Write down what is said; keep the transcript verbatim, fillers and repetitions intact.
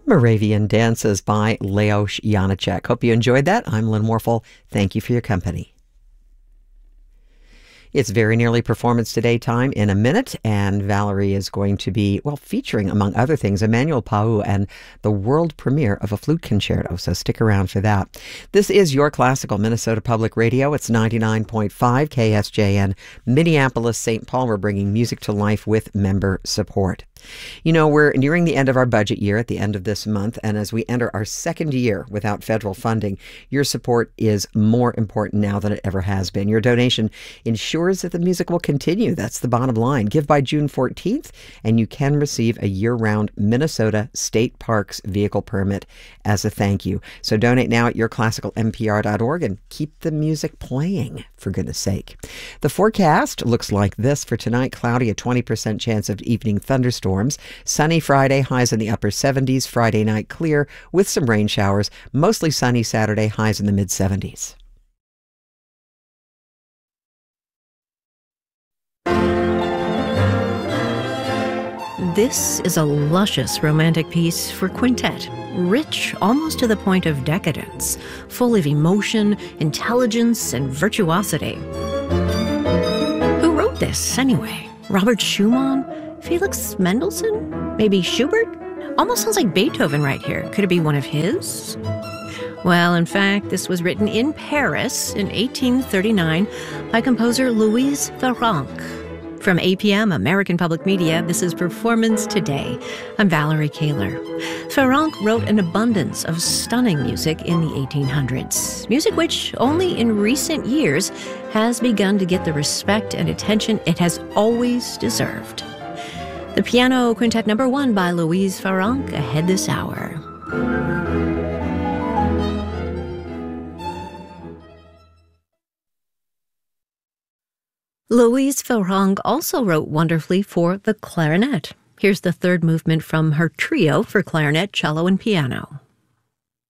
Moravian Dances by Leos Janáček. Hope you enjoyed that. I'm Lynn Warfel. Thank you for your company. It's very nearly Performance Today time in a minute, and Valerie is going to be, well, featuring, among other things, Emmanuel Pau and the world premiere of a flute concerto, so stick around for that. This is your classical Minnesota Public Radio. It's ninety-nine point five K S J N, Minneapolis, Saint Paul. We're bringing music to life with member support. You know, we're nearing the end of our budget year at the end of this month, and as we enter our second year without federal funding, your support is more important now than it ever has been. Your donation ensures that the music will continue. That's the bottom line. Give by June fourteenth, and you can receive a year-round Minnesota State Parks vehicle permit as a thank you. So donate now at your classical M P R dot org and keep the music playing, for goodness sake. The forecast looks like this for tonight. Cloudy, a twenty percent chance of evening thunderstorms. Sunny Friday, highs in the upper seventies. Friday night clear with some rain showers. Mostly sunny Saturday, highs in the mid seventies. This is a luscious romantic piece for quintet, rich almost to the point of decadence, full of emotion, intelligence, and virtuosity. Who wrote this, anyway? Robert Schumann? Felix Mendelssohn? Maybe Schubert? Almost sounds like Beethoven right here. Could it be one of his? Well, in fact, this was written in Paris in eighteen thirty-nine by composer Louise Farrenc. From A P M, American Public Media, this is Performance Today. I'm Valerie Kaler. Farrenc wrote an abundance of stunning music in the eighteen hundreds, music which only in recent years has begun to get the respect and attention it has always deserved. The Piano Quintet Number One by Louise Farrenc ahead this hour. Louise Farrenc also wrote wonderfully for the clarinet. Here's the third movement from her trio for clarinet, cello, and piano.